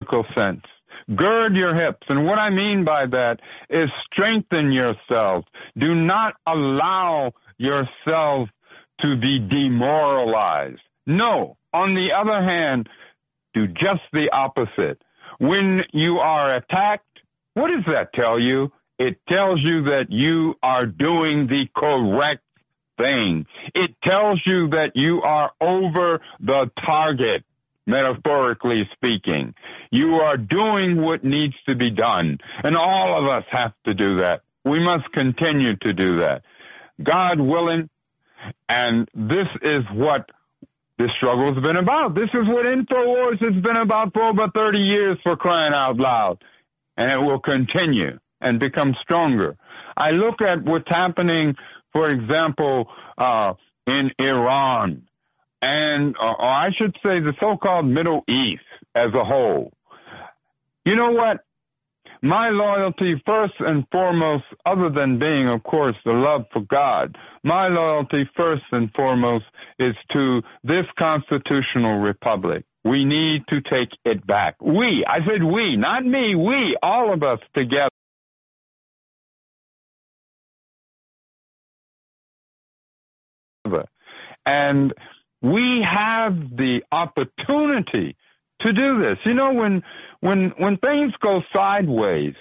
biblical sense. Gird your hips. And what I mean by that is strengthen yourselves. Do not allow yourselves to be demoralized. No. On the other hand, do just the opposite. When you are attacked, what does that tell you? It tells you that you are doing the correct thing. It tells you that you are over the target, metaphorically speaking. You are doing what needs to be done. And all of us have to do that. We must continue to do that. God willing, and this is what this struggle has been about. This is what InfoWars has been about for over 30 years, for crying out loud. And it will continue and become stronger. I look at what's happening, for example, in Iran, and or I should say the so-called Middle East as a whole. You know what? My loyalty, first and foremost, other than being, of course, the love for God, my loyalty, first and foremost, is to this constitutional republic. We need to take it back. We, I said we, not me, we, all of us together. And we have the opportunity to do this. You know, when things go sideways,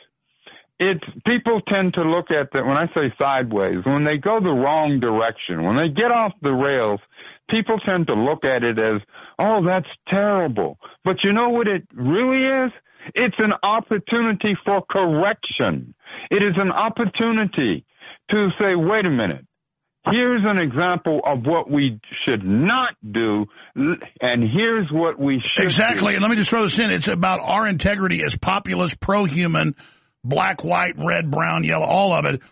people tend to look at that. When I say sideways, when they go the wrong direction, when they get off the rails, people tend to look at it as, oh, that's terrible. But you know what it really is? It's an opportunity for correction. It is an opportunity to say, wait a minute. Here's an example of what we should not do, and here's what we should Exactly. do. And let me just throw this in. It's about our integrity as populist, pro-human, black, white, red, brown, yellow, all of it.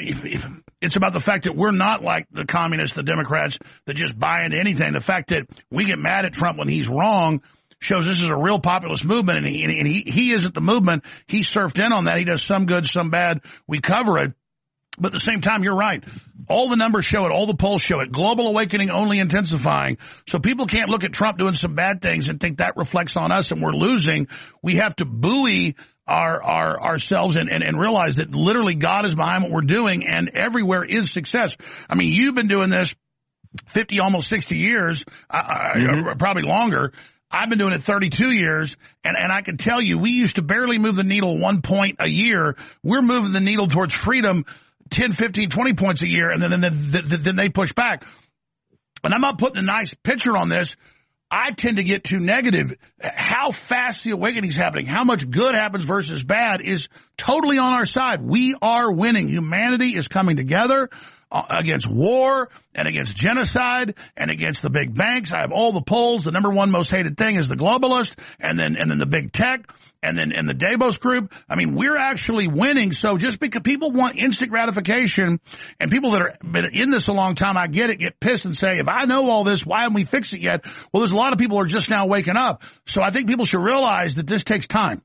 It's about the fact that we're not like the communists, the Democrats, that just buy into anything. The fact that we get mad at Trump when he's wrong shows this is a real populist movement, and he isn't the movement. He surfed in on that. He does some good, some bad. We cover it. But at the same time, you're right. All the numbers show it. All the polls show it. Global awakening only intensifying. So people can't look at Trump doing some bad things and think that reflects on us and we're losing. We have to buoy ourselves and realize that literally God is behind what we're doing, and everywhere is success. I mean, you've been doing this 50, almost 60 years, probably longer. I've been doing it 32 years, and I can tell you, we used to barely move the needle 1 point a year. We're moving the needle towards freedom 10, 15, 20 points a year, and then they push back. And I'm not putting a nice picture on this. I tend to get too negative. How fast the awakening is happening, how much good happens versus bad is totally on our side. We are winning. Humanity is coming together against war and against genocide and against the big banks. I have all the polls. The number one most hated thing is the globalist, and then the big tech, and then the Davos group. I mean, we're actually winning. So just because people want instant gratification, and people that have been in this a long time, I get it, get pissed and say, if I know all this, why haven't we fixed it yet? Well, there's a lot of people who are just now waking up. So I think people should realize that this takes time.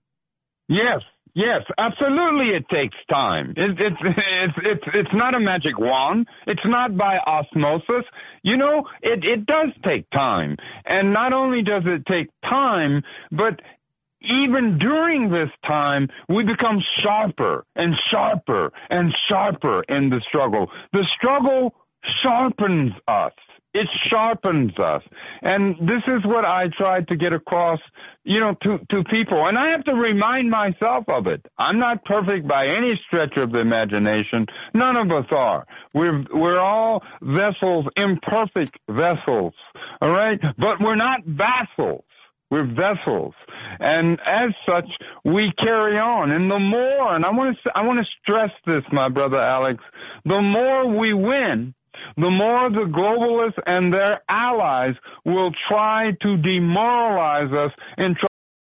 Yes, absolutely. It takes time. It's not a magic wand. It's not by osmosis. You know, it does take time. And not only does it take time, but even during this time, we become sharper and sharper and sharper in the struggle. The struggle sharpens us. It sharpens us. And this is what I tried to get across, you know, to people. And I have to remind myself of it. I'm not perfect by any stretch of the imagination. None of us are. We're all vessels, imperfect vessels. All right? But we're not vassals. We're vessels. And as such, we carry on. And the more, and I want to stress this, my brother Alex, the more we win, the more the globalists and their allies will try to demoralize us and try